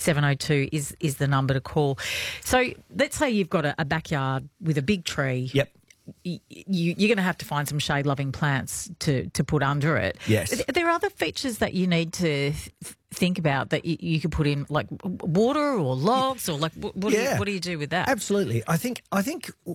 702 is the number to call. So let's say you've got a backyard with a big tree. Yep. You're going to have to find some shade-loving plants to put under it. Yes. Are there other features that you need to think about that you could put in, like water or logs, or like what do you do with that? Absolutely. I think